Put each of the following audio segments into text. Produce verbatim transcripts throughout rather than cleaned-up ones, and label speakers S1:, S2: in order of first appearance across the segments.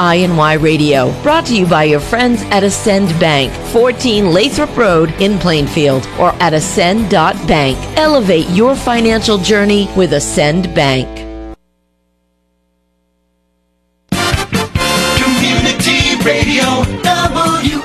S1: I N Y Radio. Brought to you by your friends at Ascend Bank, fourteen Lathrop Road in Plainfield, or at ascend dot bank. Elevate your financial journey with Ascend Bank.
S2: Community Radio, W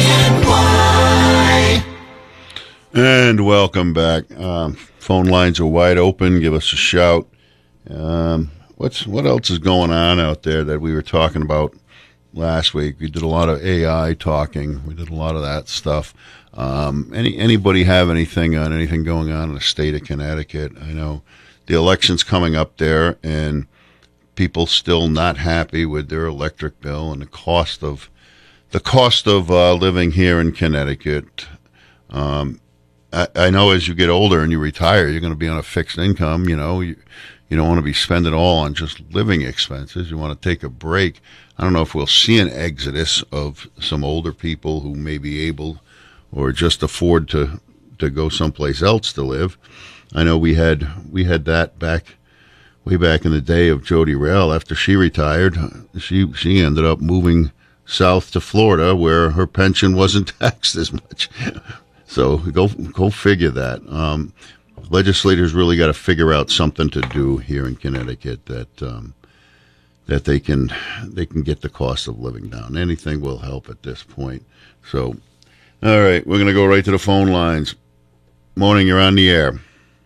S2: I N Y.
S3: And welcome back. Um, phone lines are wide open. Give us a shout. Um, what's what else is going on out there that we were talking about last week? We did a lot of A I talking. We did a lot of that stuff. Um, any anybody have anything on anything going on in the state of Connecticut? I know the election's coming up there, and people still not happy with their electric bill and the cost of the cost of uh, living here in Connecticut. Um, I, I know as you get older and you retire, you're going to be on a fixed income. You know, you, you don't want to be spending all on just living expenses. You want to take a break. I don't know if we'll see an exodus of some older people who may be able or just afford to to go someplace else to live. I know we had we had that back. Way back in the day of Jody Rail, after she retired, she she ended up moving south to Florida, where her pension wasn't taxed as much. So go go figure that. Um, legislators really got to figure out something to do here in Connecticut that um, that they can they can get the cost of living down. Anything will help at this point. So, all right, we're gonna go right to the phone lines. Morning, you're on the air.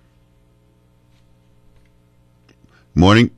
S3: Morning.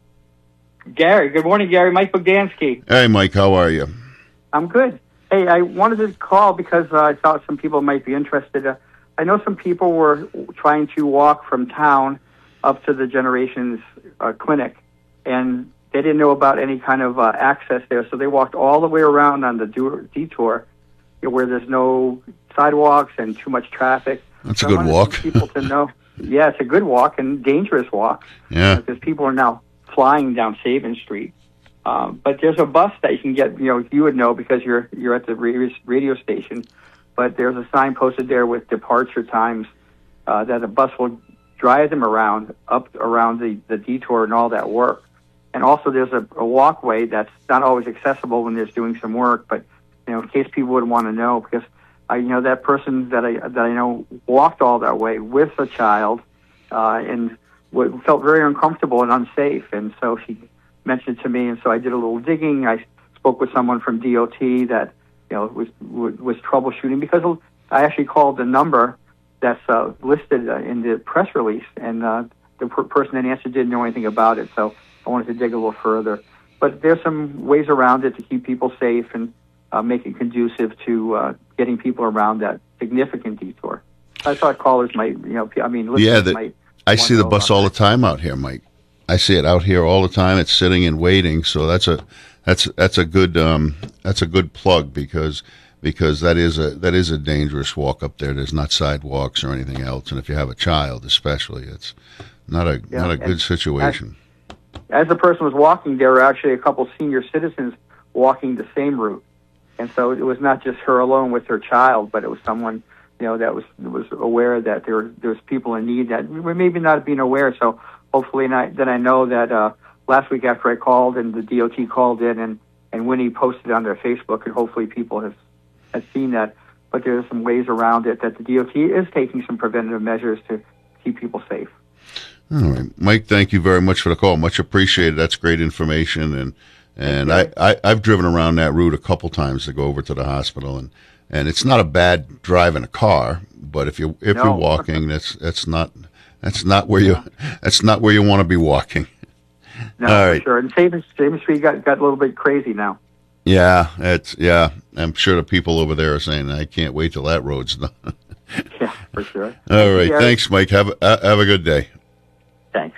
S4: Gary. Good morning, Gary. Mike Bogdansky.
S3: Hey, Mike. How are you?
S4: I'm good. Hey, I wanted to call because uh, I thought some people might be interested. Uh, I know some people were trying to walk from town up to the Generations uh, clinic, and they didn't know about any kind of uh, access there, so they walked all the way around on the detour, you know, where there's no sidewalks and too much traffic.
S3: That's
S4: so
S3: a good walk.
S4: People to know. Yeah, it's a good walk and dangerous walk.
S3: Yeah.
S4: Because people are now flying down Sabin Street. Um, but there's a bus that you can get, you know, you would know because you're you're at the radio station. But there's a sign posted there with departure times uh, that a bus will drive them around, up around the, the detour and all that work. And also there's a, a walkway that's not always accessible when there's doing some work, but, you know, in case people would want to know, because I, you know, that person that I that I know walked all that way with a child, uh, and w- felt very uncomfortable and unsafe. And so she mentioned it to me, and so I did a little digging. I spoke with someone from D O T that, you know, was was troubleshooting, because I actually called the number that's uh, listed uh, in the press release, and uh, the per- person that answered didn't know anything about it. So I wanted to dig a little further. But there's some ways around it to keep people safe and Uh, make it conducive to uh, getting people around that significant detour. I thought callers might, you know, I mean,
S3: yeah, the,
S4: might
S3: I see the bus all
S4: that.
S3: the time out here, Mike. I see it out here all the time. It's sitting and waiting. So that's a that's that's a good um, that's a good plug because because that is a that is a dangerous walk up there. There's not sidewalks or anything else, and if you have a child, especially, it's not a
S4: Yeah,
S3: not a good situation.
S4: As, as the person was walking, there were actually a couple senior citizens walking the same route. And so it was not just her alone with her child, but it was someone, you know, that was was aware that there there was people in need that were maybe not being aware. So hopefully, and I, that I know that uh, last week after I called and the D O T called in and, and Winnie posted on their Facebook, and hopefully people have have seen that. But there are some ways around it that the D O T is taking some preventative measures to keep people safe.
S3: All right, Mike. Thank you very much for the call. Much appreciated. That's great information. And. And I, I, I've driven around that route a couple times to go over to the hospital, and, and it's not a bad drive in a car, but if you if
S4: No.
S3: you're walking, that's that's not that's not where you that's not where you want to be walking.
S4: No,
S3: All
S4: for
S3: right.
S4: sure. And Sabin Sabin Street got, got a little bit crazy now.
S3: Yeah, it's yeah. I'm sure the people over there are saying, I can't wait till that road's done.
S4: Yeah, for sure.
S3: All right,
S4: Yeah.
S3: thanks, Mike. Have a, uh, have a good day.
S4: Thanks.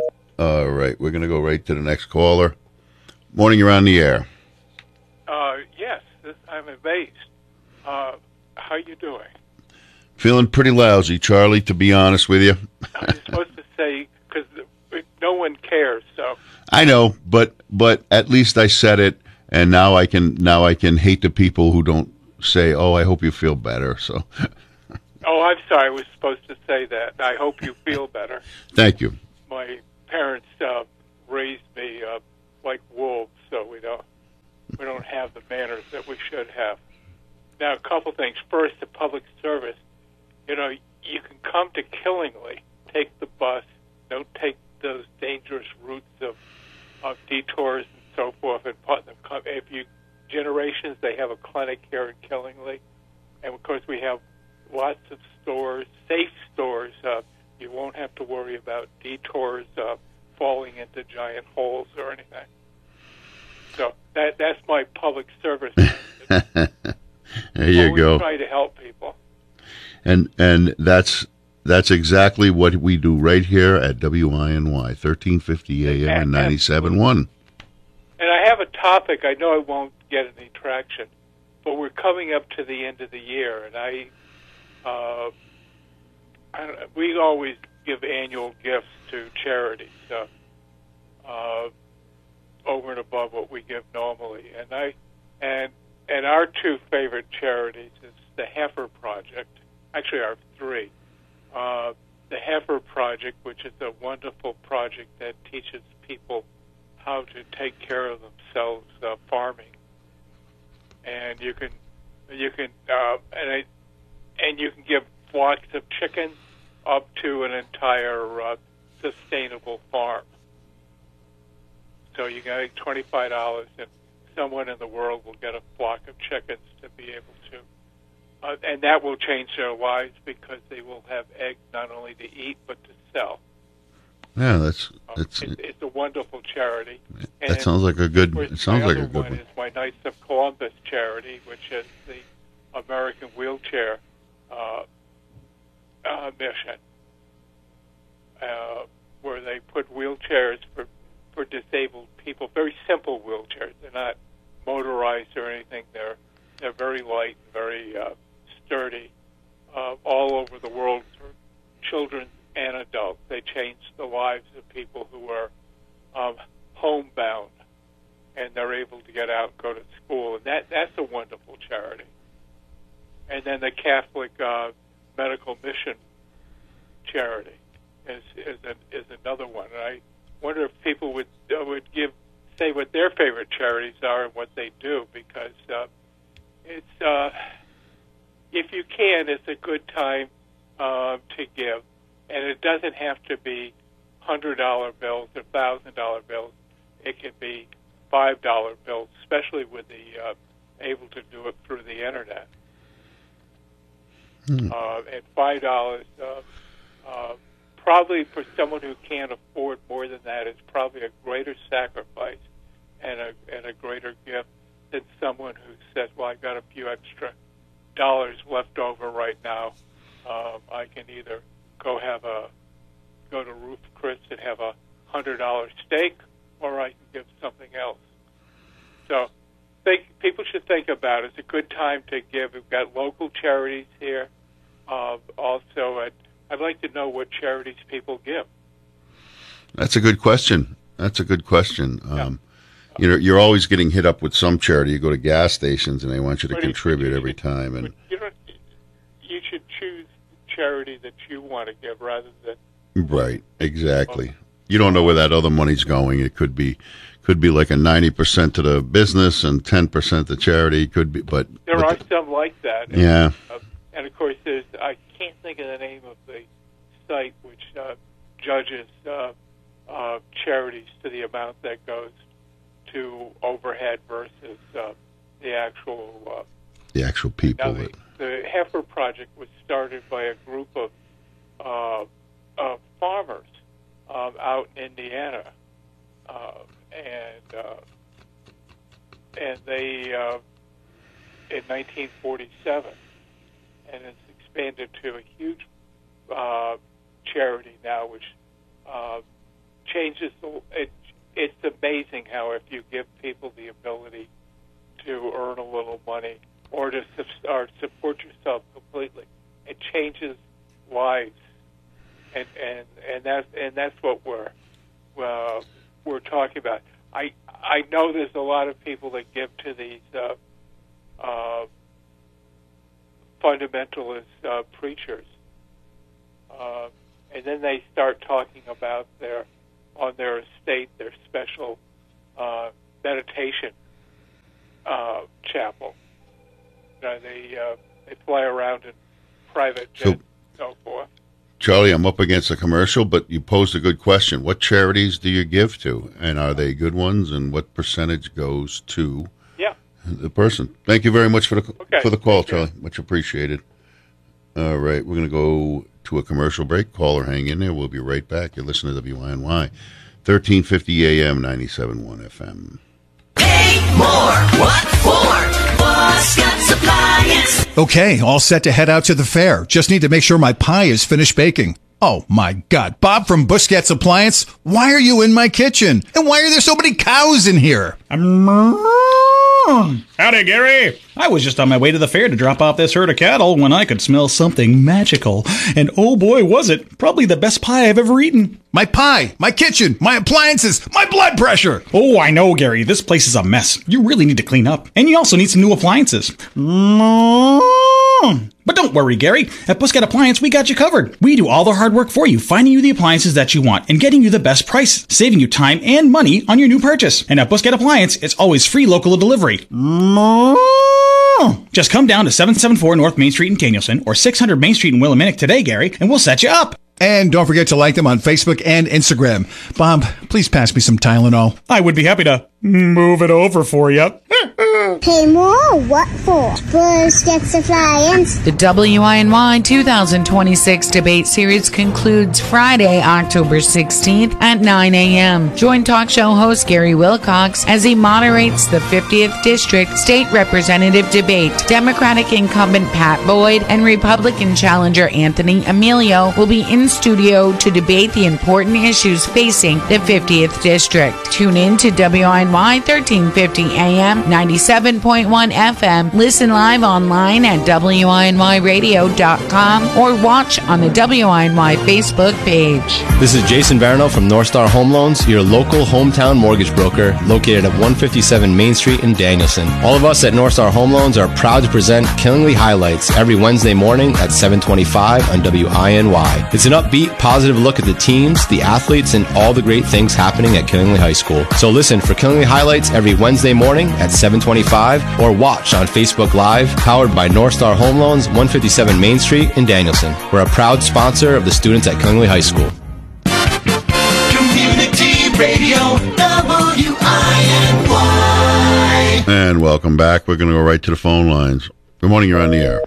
S3: All right, we're gonna go right to the next caller. Morning, you're on the air.
S5: Uh, yes, this, I'm amazed. Uh, how you doing?
S3: Feeling pretty lousy, Charlie, to be honest with you.
S5: I'm supposed to say, because no one cares, so.
S3: I know, but but at least I said it, and now I can now I can hate the people who don't say, "Oh, I hope you feel better." So.
S5: Oh, I'm sorry. I was supposed to say that. I hope you feel better.
S3: Thank you.
S5: My parents uh, raised me uh, like wolves, so we don't. we don't have the manners that we should have. Now, a couple things. First, the public service. You know, you can come to Killingly, take the bus, don't take those dangerous routes of, of detours and so forth, and Putnam. If you Generations, they have a clinic here in Killingly, and of course we have lots of stores, safe stores. Uh, you won't have to worry about detours, uh, falling into giant holes or anything. So that that's my public service.
S3: There you
S5: Always
S3: go.
S5: Try to help people.
S3: And and that's that's exactly what we do right here at W I N Y, thirteen fifty A M and ninety-seven point one.
S5: And I have a topic. I know I won't get any traction, but we're coming up to the end of the year, and I, uh, I don't, we always give annual gifts to charities, uh, uh, over and above what we give normally. And I, and and our two favorite charities is the Heifer Project. Actually, our three. Uh, the Heifer Project, which is a wonderful project that teaches people how to take care of themselves uh, farming, and you can you can uh, and I, and you can give flocks of chickens up to an entire uh, sustainable farm. So you get twenty-five dollars, and someone in the world will get a flock of chickens to be able to, uh, and that will change their lives because they will have eggs not only to eat but to sell.
S3: Yeah, that's
S5: Um,
S3: that's
S5: it's, it's a wonderful charity.
S3: that
S5: And
S3: sounds like a good.
S5: of course,
S3: It sounds
S5: my
S3: like a
S5: other
S3: good
S5: one
S3: one.
S5: is my Knights of Columbus charity, which is the American Wheelchair uh, uh, Mission, uh, where they put wheelchairs for for disabled people. Very simple wheelchairs. They're not motorized or anything. They're they're very light, and very uh, sturdy. Uh, all over the world for children and adults. They change the lives of people who are um, homebound, and they're able to get out and go to school. And that that's a wonderful charity. And then the Catholic uh, Medical Mission charity is is, a, is another one. And I wonder if people would uh, would give say what their favorite charities are and what they do, because uh, it's uh, if you can, it's a good time uh, to give. And it doesn't have to be hundred dollar bills or thousand dollar bills. It can be five dollar bills, especially with the uh, able to do it through the internet.
S3: Hmm.
S5: Uh, and five dollars, uh, uh, probably for someone who can't afford more than that, is probably a greater sacrifice and a and a greater gift than someone who says, "Well, I got a few extra dollars left over right now. Um, I can either go have a go to Ruth Chris and have a hundred dollar steak, or I can give something else." So, think people should think about it. It's a good time to give. We've got local charities here. Uh, also, I'd, I'd like to know what charities people give.
S3: That's a good question. That's a good question. Um, you know, you're always getting hit up with some charity. You go to gas stations and they want you to
S5: But you-
S3: contribute
S5: you
S3: every
S5: should-
S3: time. And
S5: but you don't. You should choose the charity that you want to give rather than.
S3: right, exactly. You don't know where that other money's going. It could be, could be like a ninety percent to the business and ten percent to charity. Could be, but
S5: There
S3: but
S5: are
S3: the-
S5: some like that. And,
S3: yeah.
S5: uh, and of course, there's I can't think of the name of the site which uh, judges uh, uh, charities to the amount that goes to overhead versus uh, the actual. Uh,
S3: The actual people.
S5: now, the,
S3: that,
S5: the Heifer Project was started by a group of uh, of farmers um, out in Indiana, uh, and uh, and they uh, in nineteen forty-seven, and it's expanded to a huge uh, charity now, which uh, changes the. It, it's amazing how if you give people the ability to earn a little money or to su- or support yourself completely, it changes lives, and and and that's and that's what we're uh, we're talking about. I I know there's a lot of people that give to these uh, uh, fundamentalist uh, preachers, uh, and then they start talking about their on their estate their special uh, meditation uh, chapel. You know, they uh, they fly around in private jets
S3: So-
S5: and so forth.
S3: Charlie, I'm up against a commercial, but you posed a good question. What charities do you give to, and are they good ones, and what percentage goes to
S5: Yeah.
S3: the person? Thank you very much for the
S5: Okay.
S3: for the call,
S5: Thank you.
S3: Charlie. Much appreciated. All right, we're going to go to a commercial break. Caller, hang in there. We'll be right back. You're listening to W I N Y, thirteen fifty A M, ninety-seven point one F M.
S2: Pay more. What for? Buscat's Appliance.
S6: Okay, all set to head out to the fair. Just need to make sure my pie is finished baking. Oh my God, Bob from Buscat's Appliance, why are you in my kitchen? And why are there so many cows in here?
S7: Howdy, Gary. I was just on my way to the fair to drop off this herd of cattle when I could smell something magical. And oh boy, was it. Probably the best pie I've ever eaten.
S6: My pie, my kitchen, my appliances, my blood pressure.
S7: Oh, I know, Gary. This place is a mess. You really need to clean up. And you also need some new appliances. But don't worry, Gary. At Buscat Appliance, we got you covered. We do all the hard work for you, finding you the appliances that you want and getting you the best price, saving you time and money on your new purchase. And at Buscat Appliance, it's always free local delivery. Just come down to seven seventy-four North Main Street in Danielson or six hundred Main Street in Willaminic today, Gary, and we'll set you up.
S6: And don't forget to like them on Facebook and Instagram. Bob, please pass me some Tylenol.
S7: I would be happy to move it over for you.
S8: Pay more? What for? Buscat's Appliance.
S9: The W I N Y two thousand twenty-six debate series concludes Friday, October sixteenth at nine a.m. Join talk show host Gary Wilcox as he moderates the fiftieth District State Representative debate. Democratic incumbent Pat Boyd and Republican challenger Anthony Emilio will be in studio to debate the important issues facing the fiftieth District. Tune in to W I N Y thirteen fifty A M, ninety-seven point one F M. Listen live online at W I N Y radio dot com or watch on the W I N Y Facebook page.
S10: This is Jason Varno from North Star Home Loans, your local hometown mortgage broker located at one fifty-seven Main Street in Danielson. All of us at North Star Home Loans are proud to present Killingly Highlights every Wednesday morning at seven twenty-five on W I N Y. It's an upbeat, positive look at the teams, the athletes, and all the great things happening at Killingly High School. So listen for Killingly Highlights every Wednesday morning at seven twenty-five or watch on Facebook Live, powered by North Star Home Loans, one fifty-seven Main Street in Danielson. We're a proud sponsor of the students at Killingly High School.
S2: Community Radio, W I N Y.
S3: And welcome back. We're going to go right to the phone lines. Good morning, you're on the air.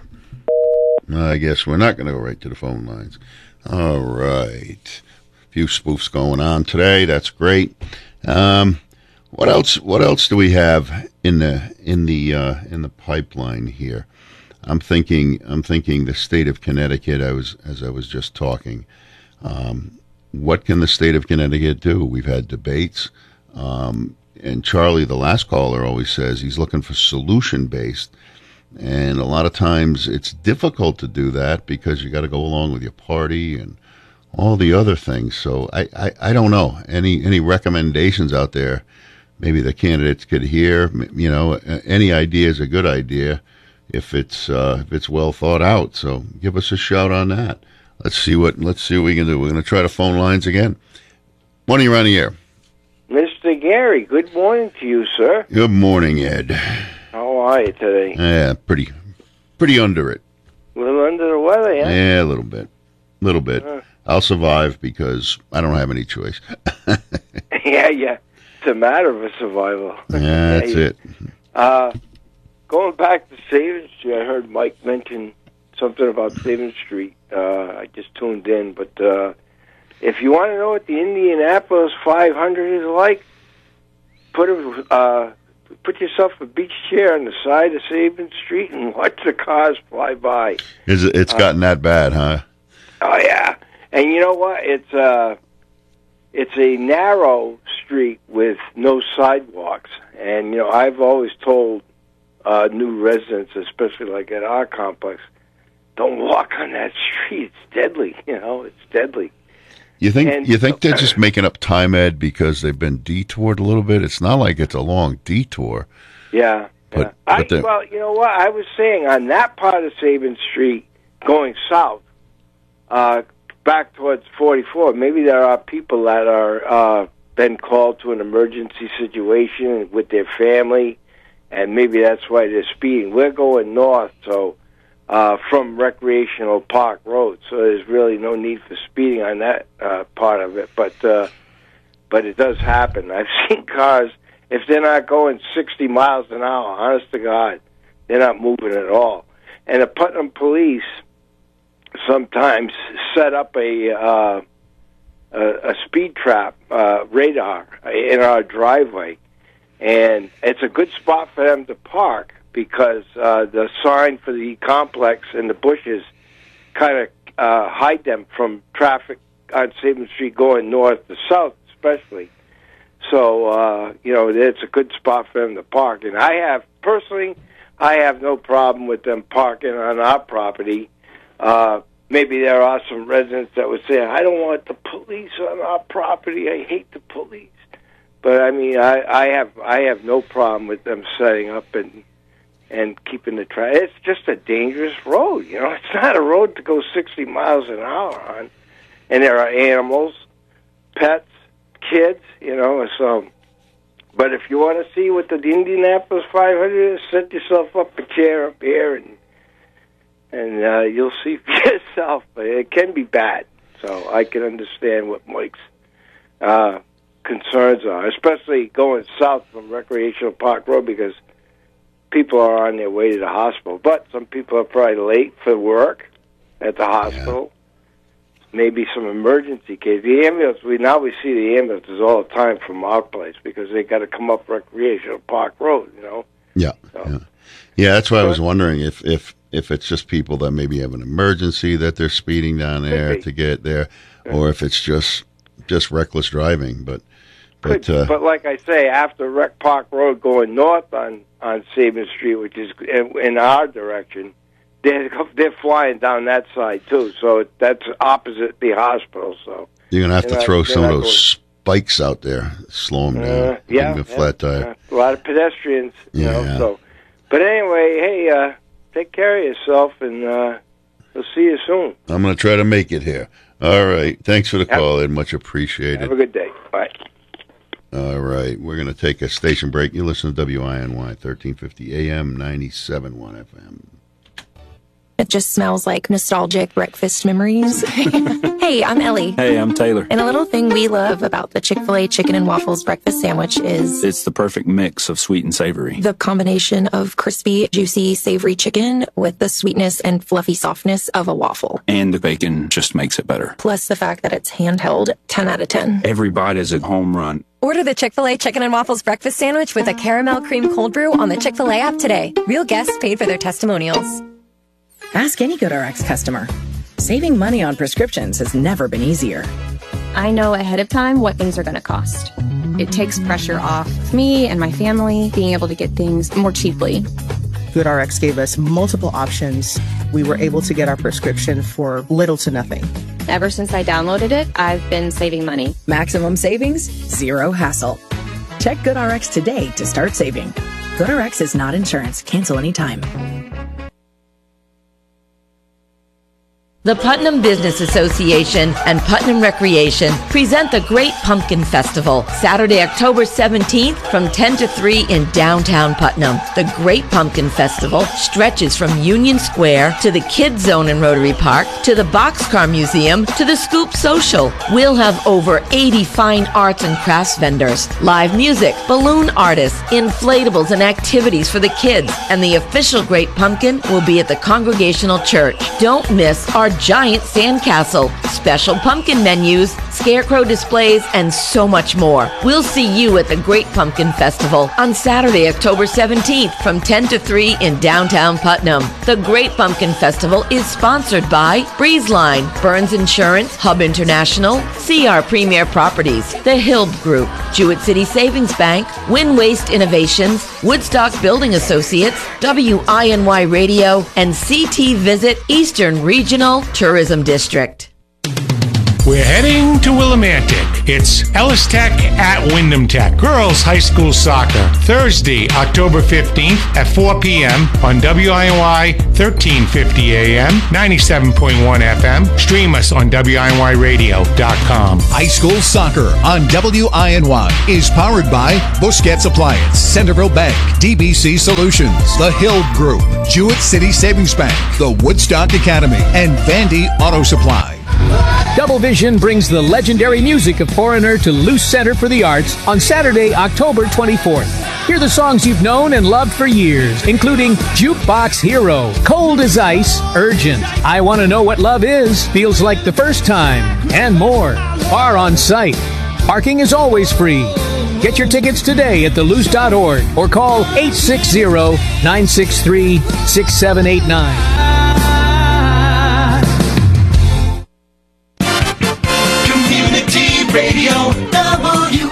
S3: I guess we're not going to go right to the phone lines. All right. A few spoofs going on today. That's great. Um, what else? What else do we have in the in the uh, in the pipeline here? I'm thinking. I'm thinking the state of Connecticut. I was as I was just talking. Um, what can the state of Connecticut do? We've had debates, um, and Charlie, the last caller, always says he's looking for solution based. And a lot of times it's difficult to do that because you got to go along with your party and all the other things. So I, I, I don't know. Any any recommendations out there? Maybe the candidates could hear. You know, any idea is a good idea if it's uh, if it's well thought out. So give us a shout on that. Let's see what let's see what we can do. We're going to try the phone lines again. Morning, you're on the air.
S11: Mister Gary, good morning to you, sir.
S3: Good morning, Ed.
S11: How are you today?
S3: Yeah, pretty, pretty under it.
S11: A little under the weather, yeah?
S3: Yeah, a little bit. A little bit.
S11: Uh,
S3: I'll survive because I don't have any choice.
S11: yeah, yeah. It's a matter of a survival.
S3: Yeah, that's it.
S11: Uh, going back to Savin Street, I heard Mike mention something about Savin Street. Uh, I just tuned in. But uh, if you want to know what the Indianapolis five hundred is like, put a... Uh, Put yourself a beach chair on the side of Sabin Street and watch the cars fly by.
S3: Is it, it's gotten uh, that bad, huh?
S11: Oh yeah, and you know what? It's uh, it's a narrow street with no sidewalks, and you know I've always told uh, new residents, especially like at our complex, don't walk on that street. It's deadly. You know, it's deadly.
S3: You think
S11: and,
S3: you think they're just making up time, Ed, because they've been detoured a little bit? It's not like it's a long detour.
S11: Yeah.
S3: But,
S11: yeah.
S3: but
S11: I, well, you know what? I was saying on that part of Sabin Street going south, uh, back towards forty-four, maybe there are people that are uh, been called to an emergency situation with their family, and maybe that's why they're speeding. We're going north, so uh, from Recreational Park Road, so there's really no need for speeding on that uh, part of it. But uh, but it does happen. I've seen cars, if they're not going sixty miles an hour, honest to God, they're not moving at all. And the Putnam Police sometimes set up a uh, a, a speed trap uh, radar in our driveway, and it's a good spot for them to park because uh, the sign for the complex and the bushes kind of uh, hide them from traffic on Sabin Street going north to south, especially. So, uh, you know, it's a good spot for them to park. And I have, personally, I have no problem with them parking on our property. Uh, maybe there are some residents that would say, I don't want the police on our property. I hate the police. But, I mean, I, I have I have no problem with them setting up and and keeping the traffic. It's just a dangerous road, you know. It's not a road to go sixty miles an hour on. And there are animals, pets, kids, you know, so... But if you want to see what the Indianapolis five hundred is, set yourself up a chair up here, and and uh, you'll see for yourself. But it can be bad, so I can understand what Mike's uh, concerns are, especially going south from Recreational Park Road, because people are on their way to the hospital. But some people are probably late for work at the hospital. Yeah. Maybe some emergency case. The ambulance, we now we see the ambulances all the time from our place because they got to come up Recreational Park Road, you know.
S3: Yeah, so. yeah, yeah. That's why I was wondering if, if if it's just people that maybe have an emergency that they're speeding down there to get there, or if it's just just reckless driving. But but uh,
S11: but like I say, after Rec Park Road going north on on Sabin Street, which is in, in our direction. They're, they're flying down that side, too, so that's opposite the hospital. So
S3: you're going to have to
S11: not,
S3: throw some of those
S11: going...
S3: spikes out there, slow them down,
S11: uh, yeah,
S3: give them a
S11: yeah,
S3: flat tire.
S11: Uh, a lot of pedestrians, you
S3: yeah.
S11: know. So, but anyway, hey, uh, take care of yourself, and uh, we'll see you soon.
S3: I'm going to try to make it here. All right. Thanks for the have, call, Ed. Much appreciated.
S11: Have a good day. Bye.
S3: All right. We're going to take a station break. You listen to W I N Y, thirteen fifty A M, ninety-seven point one F M.
S12: It just smells like nostalgic breakfast memories. Hey, I'm Ellie.
S13: Hey, I'm Taylor.
S12: And a little thing we love about the Chick-fil-A Chicken and Waffles breakfast sandwich is...
S13: it's the perfect mix of sweet and savory.
S12: The combination of crispy, juicy, savory chicken with the sweetness and fluffy softness of a waffle.
S13: And the bacon just makes it better.
S12: Plus the fact that it's handheld, ten out of ten.
S13: Every bite is a home run.
S14: Order the Chick-fil-A Chicken and Waffles breakfast sandwich with a caramel cream cold brew on the Chick-fil-A app today. Real guests paid for their testimonials.
S15: Ask any GoodRx customer. Saving money on prescriptions has never been easier.
S16: I know ahead of time what things are going to cost. It takes pressure off me and my family being able to get things more cheaply.
S17: GoodRx gave us multiple options. We were able to get our prescription for little to nothing.
S16: Ever since I downloaded it, I've been saving money.
S15: Maximum savings, zero hassle. Check GoodRx today to start saving. GoodRx is not insurance. Cancel anytime.
S1: The Putnam Business Association and Putnam Recreation present the Great Pumpkin Festival, Saturday, October seventeenth from ten to three in downtown Putnam. The Great Pumpkin Festival stretches from Union Square to the Kids Zone in Rotary Park to the Boxcar Museum to the Scoop Social. We'll have over eighty fine arts and crafts vendors, live music, balloon artists, inflatables, and activities for the kids. And the official Great Pumpkin will be at the Congregational Church. Don't miss our giant sandcastle, special pumpkin menus, scarecrow displays, and so much more. We'll see you at the Great Pumpkin Festival on Saturday, October seventeenth from ten to three in downtown Putnam. The Great Pumpkin Festival is sponsored by BreezeLine, Burns Insurance, Hub International, C R Premier Properties, The Hill Group, Jewett City Savings Bank, Wind Waste Innovations, Woodstock Building Associates, W I N Y Radio, and C T Visit Eastern Regional Tourism District.
S18: We're heading to Willimantic. It's Ellis Tech at Wyndham Tech. Girls High School Soccer. Thursday, October fifteenth at four p.m. on W I N Y thirteen fifty A M, ninety-seven point one F M. Stream us on W I N Y radio dot com.
S6: High School Soccer on W I N Y is powered by Busquets Appliance, Centerville Bank, D B C Solutions, The Hill Group, Jewett City Savings Bank, the Woodstock Academy, and Vandy Auto Supply.
S19: Double Vision brings the legendary music of Foreigner to Luce Center for the Arts on Saturday, October twenty-fourth. Hear the songs you've known and loved for years, including Jukebox Hero, Cold as Ice, Urgent, I Want to Know What Love Is, Feels Like the First Time, and more. Bar on site. Parking is always free. Get your tickets today at the luce dot org or call eight six zero, nine six three, six seven eight nine.
S2: Radio W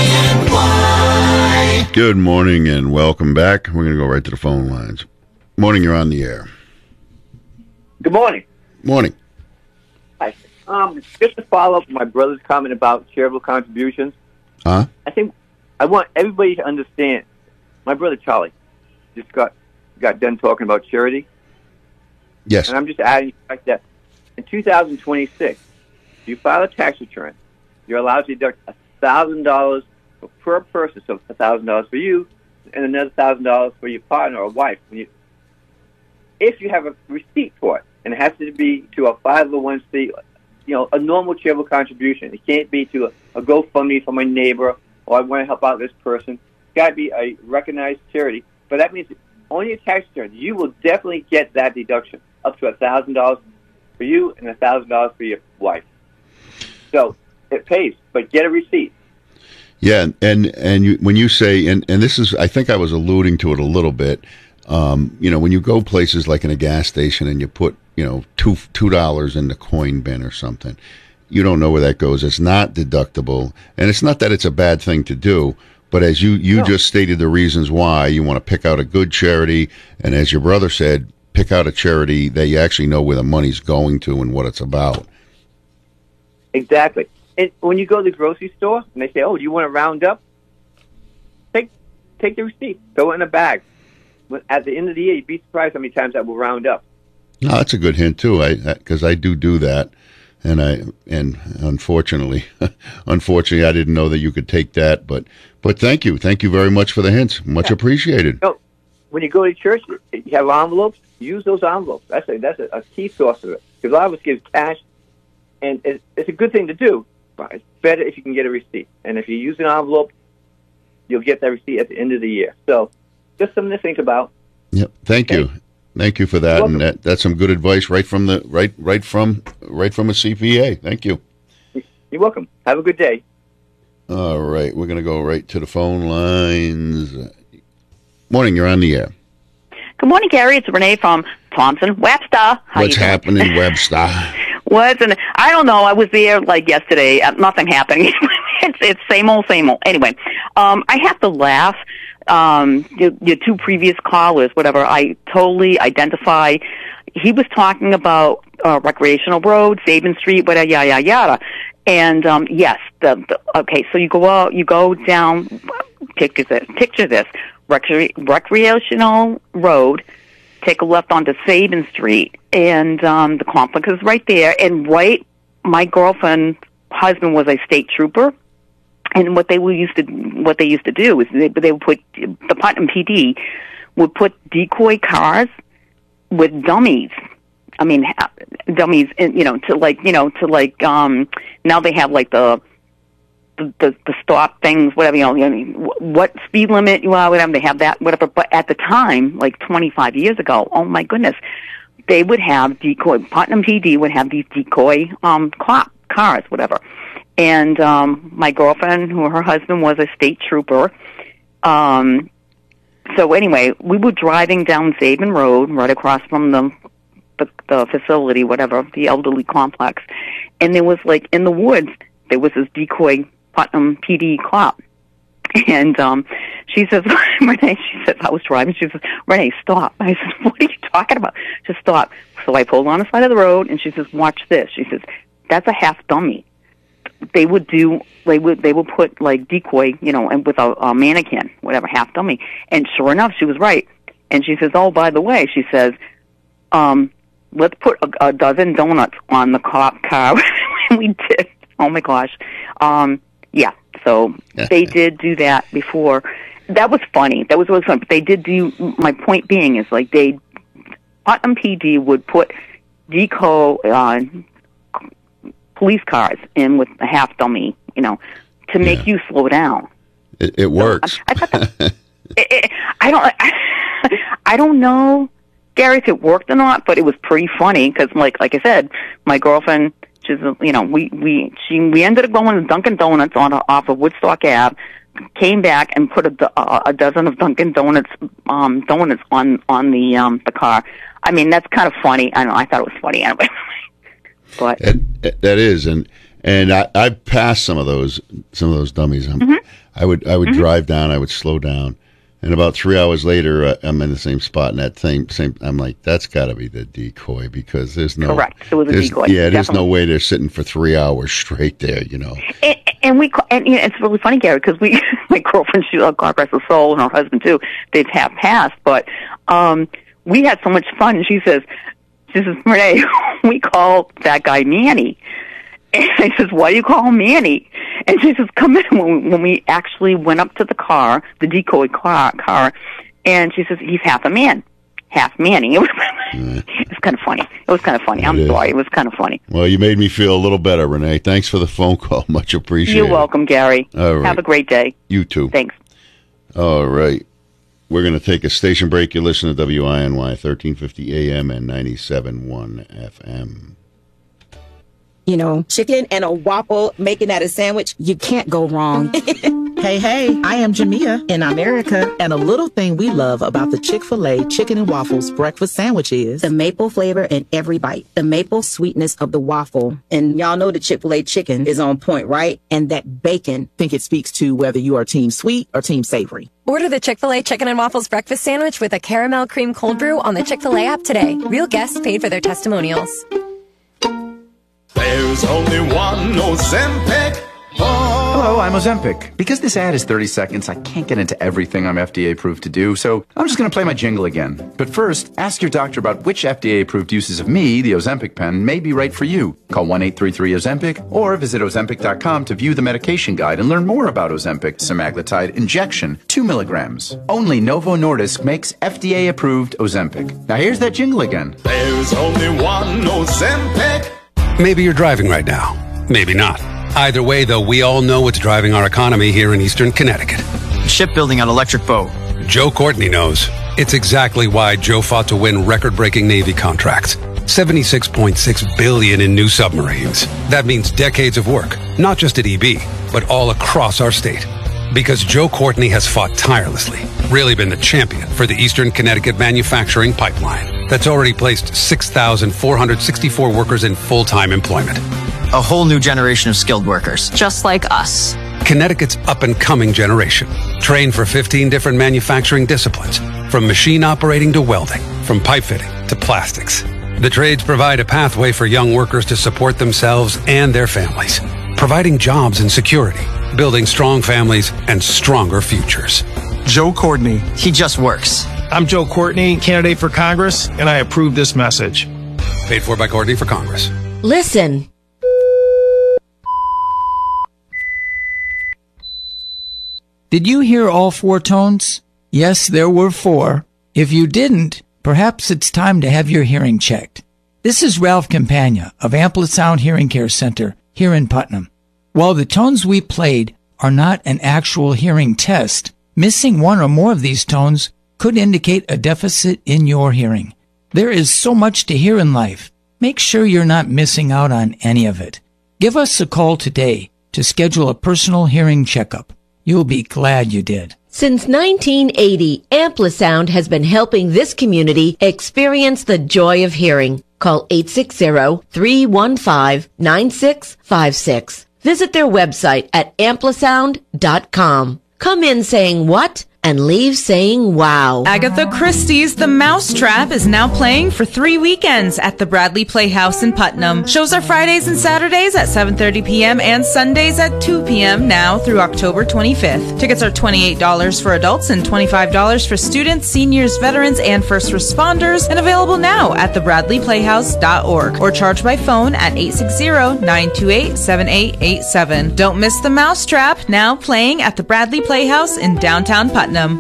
S2: I N Y.
S3: Good morning and welcome back. We're going to go right to the phone lines. Morning, you're on the air.
S20: Good morning.
S3: Morning.
S20: Hi. Um, just to follow up my brother's comment about charitable contributions.
S3: Huh?
S20: I think I want everybody to understand. My brother Charlie just got got done talking about charity.
S3: Yes.
S20: And I'm just adding the fact that in two thousand twenty-six, if you file a tax return, you're allowed to deduct one thousand dollars per person, so one thousand dollars for you and another one thousand dollars for your partner or wife. When you, if you have a receipt for it, and it has to be to a five oh one c, you know, a normal charitable contribution. It can't be to a, a GoFundMe for my neighbor or I want to help out this person. It's got to be a recognized charity. But that means on your tax return, you will definitely get that deduction, up to one thousand dollars for you and one thousand dollars for your wife. So it pays, but get a receipt.
S3: Yeah, and and you, when you say, and, and this is, I think I was alluding to it a little bit, um, you know, when you go places like in a gas station and you put, you know, two two dollars in the coin bin or something, you don't know where that goes. It's not deductible, and it's not that it's a bad thing to do, but as you, you no. just stated the reasons why, you want to pick out a good charity, and as your brother said, pick out a charity that you actually know where the money's going to and what it's about.
S20: Exactly. And when you go to the grocery store and they say, "Oh, do you want to round up?" Take take the receipt, throw it in a bag. At the end of the year, you'd be surprised how many times that will round up.
S3: No, that's a good hint too. I because I do do that, and I and unfortunately, unfortunately, I didn't know that you could take that. But but thank you, thank you very much for the hints. Much
S20: yeah.
S3: appreciated.
S20: So when you go to church, you have envelopes. Use those envelopes. That's a that's a, a key source of it. Because a lot of us give cash, and it's, it's a good thing to do. But it's better if you can get a receipt. And if you use an envelope, you'll get that receipt at the end of the year. So just something to think about.
S3: Yep. Thank okay. you. Thank you for that. And that, that's some good advice right from the right right from right from a C P A. Thank you.
S20: You're welcome. Have a good day.
S3: All right. We're going to go right to the phone lines. Morning. You're on the air.
S21: Good morning, Gary. It's Renee from Thompson Webster. How
S3: What's happening, Webster?
S21: Wasn't I don't know. I was there like yesterday. Uh, nothing happening. it's it's same old, same old. Anyway, um, I have to laugh. Um, your, your two previous callers, whatever. I totally identify. He was talking about uh, recreational road, Sabin Street, whatever, yada yada yada. And um, yes, the, the okay. So you go out, you go down. Picture this. Picture this. Recre- recreational road. Take a left onto Sabin Street, and um, the complex is right there. And right, my girlfriend's husband was a state trooper, and what they were used to what they used to do is they, they would put the Putnam P D would put decoy cars with dummies. I mean, dummies, you know, to like, you know, to like. Um, now they have like the. The, the the stop things, whatever, you know, I mean, what speed limit you are, whatever, they have that, whatever. But at the time, like twenty-five years ago, oh my goodness, they would have decoy, Putnam P D would have these decoy um cop cars, whatever. And um my girlfriend, who her husband was a state trooper, um so anyway, we were driving down Sabin Road, right across from the, the the facility, whatever, the elderly complex, and there was like in the woods, there was this decoy Putnam P D cop. And um, she says, Renee, she says, I was driving. She says, Renee, stop. I said, what are you talking about? Just stop. So I pulled on the side of the road, and she says, watch this. She says, that's a half dummy. They would do, they would, they would put like decoy, you know, and with a, a mannequin, whatever, half dummy. And sure enough, she was right. And she says, oh, by the way, she says, um, let's put a, a dozen donuts on the car. car. We did. Oh my gosh. Um, yeah. So they did do that before. That was funny. That was really fun. But they did do, my point being is like they, Putnam P D would put deco, uh, police cars in with a half dummy, you know, to make yeah. you slow down.
S3: It, it works.
S21: So I, I, thought that, it, it, I don't, I, I don't know, Gary, if it worked or not, but it was pretty funny because, like, like I said, my girlfriend, she's, you know, we we she we ended up going to Dunkin' Donuts on off of Woodstock Avenue, came back and put a, a, a dozen of Dunkin' Donuts um, donuts on on the um, the car. I mean, that's kind of funny. I know. I thought it was funny anyway. But
S3: that, that is, and and I I've passed some of those some of those dummies.
S21: Mm-hmm.
S3: I would I would
S21: mm-hmm.
S3: drive down. I would slow down. And about three hours later, uh, I'm in the same spot, and that same same. I'm like, that's got to be the decoy because there's no
S21: correct. It was a decoy.
S3: Yeah, there's
S21: definitely.
S3: no way they're sitting for three hours straight there. You know.
S21: And, and we and you know, it's really funny, Gary, because we my girlfriend, she God rest her soul, and her husband too. They've half passed, but um, we had so much fun. She says, "She says, Renee, we call that guy Manny." And I says, why do you call him Manny? And she says, come in. When we, when we actually went up to the car, the decoy car, car, and she says, he's half a man, half Manny. It was, mm. it was kind of funny. It was kind of funny. I'm
S3: it
S21: sorry. It was kind of funny.
S3: Well, you made me feel a little better, Renee. Thanks for the phone call. Much appreciated.
S21: You're welcome, Gary.
S3: All right.
S21: Have a great day.
S3: You too.
S21: Thanks.
S3: All right. We're going to take a station break. You listen to W I N Y, thirteen fifty A M and ninety-seven point one F M.
S4: You know, chicken and a waffle, making that a sandwich, you can't go wrong.
S22: Hey, hey, I am Jamia in America, and a little thing we love about the Chick-fil-A Chicken and Waffles breakfast sandwich is
S4: the maple flavor in every bite, the maple sweetness of the waffle. And y'all know the Chick-fil-A chicken is on point, right? And that bacon.
S22: I think it speaks to whether you are team sweet or team savory.
S14: Order the Chick-fil-A Chicken and Waffles breakfast sandwich with a caramel cream cold brew on the Chick-fil-A app today. Real guests paid for their testimonials.
S2: There's only one Ozempic.
S23: Hello, I'm Ozempic. Because this ad is thirty seconds, I can't get into everything I'm F D A approved to do, so I'm just going to play my jingle again. But first, ask your doctor about which F D A approved uses of me, the Ozempic pen, may be right for you. Call one eight three three Ozempic or visit Ozempic dot com to view the medication guide and learn more about Ozempic semaglutide injection, two milligrams. Only Novo Nordisk makes F D A approved Ozempic. Now here's that jingle again.
S2: There's only one Ozempic.
S24: Maybe you're driving right now. Maybe not. Either way, though, we all know what's driving our economy here in Eastern Connecticut.
S25: Shipbuilding on electric boat.
S24: Joe Courtney knows. It's exactly why Joe fought to win record-breaking Navy contracts. seventy-six point six billion dollars in new submarines. That means decades of work, not just at E B, but all across our state. Because Joe Courtney has fought tirelessly, really been the champion for the Eastern Connecticut manufacturing pipeline that's already placed six thousand four hundred sixty-four workers in full-time employment.
S25: A whole new generation of skilled workers.
S26: Just like us.
S24: Connecticut's up-and-coming generation, trained for fifteen different manufacturing disciplines, from machine operating to welding, from pipe fitting to plastics. The trades provide a pathway for young workers to support themselves and their families, providing jobs and security, building strong families and stronger futures.
S25: Joe Courtney. He just works.
S27: I'm Joe Courtney, candidate for Congress, and I approve this message.
S24: Paid for by Courtney for Congress.
S1: Listen.
S28: Did you hear all four tones? Yes, there were four. If you didn't, perhaps it's time to have your hearing checked. This is Ralph Campagna of Amplisound Hearing Care Center here in Putnam. While the tones we played are not an actual hearing test, missing one or more of these tones could indicate a deficit in your hearing. There is so much to hear in life. Make sure you're not missing out on any of it. Give us a call today to schedule a personal hearing checkup. You'll be glad you did.
S1: Since nineteen eighty, Amplisound has been helping this community experience the joy of hearing. Call eight six zero, three one five, nine six five six. Visit their website at amplisound dot com. Come in saying what? and leave saying wow.
S5: Agatha Christie's The Mousetrap is now playing for three weekends at the Bradley Playhouse in Putnam. Shows are Fridays and Saturdays at seven thirty p.m. and Sundays at two p.m. now through October twenty-fifth. Tickets are twenty-eight dollars for adults and twenty-five dollars for students, seniors, veterans, and first responders, and available now at the bradley playhouse dot org or charge by phone at eight six zero, nine two eight, seven eight eight seven. Don't miss The Mousetrap, now playing at the Bradley Playhouse in downtown Putnam.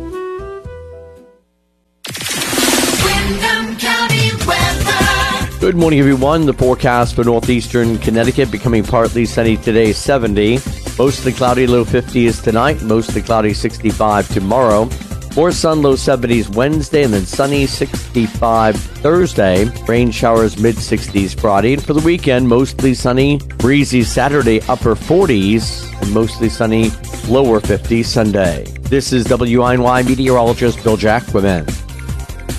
S7: Windham County weather.
S8: Good morning, everyone. The forecast for northeastern Connecticut becoming partly sunny today, seventy. Mostly cloudy, low fifties tonight. Mostly cloudy, sixty-five tomorrow. More sun, low seventies Wednesday, and then sunny, sixty-five Thursday. Rain showers, mid-sixties Friday. And for the weekend, mostly sunny, breezy Saturday, upper forties, and mostly sunny, lower fifties Sunday. This is W I N Y meteorologist Bill Jacquemin.